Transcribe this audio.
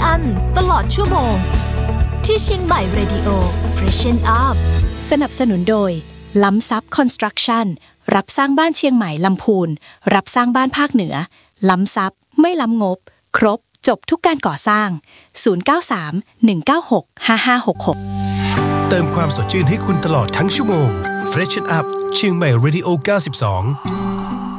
อันตลอดชั่วโมงที่เชียงใหม่ Radio Freshen Up สนับสนุนโดยล้ำซับคอนสตรักชั่นรับสร้างบ้านเชียงใหม่ลำพูนรับสร้างบ้านภาคเหนือล้ำซับไม่ล้ำงบครบจบทุกการก่อสร้าง093 196 5566 เติมความสดชื่นให้คุณตลอดทั้งชั่วโมง Freshen Up เชียงใหม่ Radio 92